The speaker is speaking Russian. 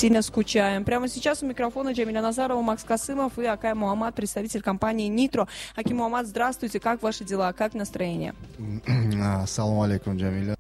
сильно скучаем. Прямо сейчас у микрофона Джамиля Назарова, Макс Касымов и Акай Мухаммад, представитель компании Nitro. Аким Мухаммад, здравствуйте, как ваши дела, как настроение? Ассаламу алейкум, Джамиля.